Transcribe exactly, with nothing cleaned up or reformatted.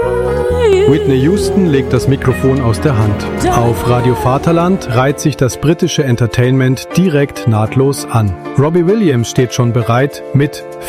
Whitney Houston legt das Mikrofon aus der Hand. Auf Radio Vaterland reiht sich das britische Entertainment direkt nahtlos an. Robbie Williams steht schon bereit mit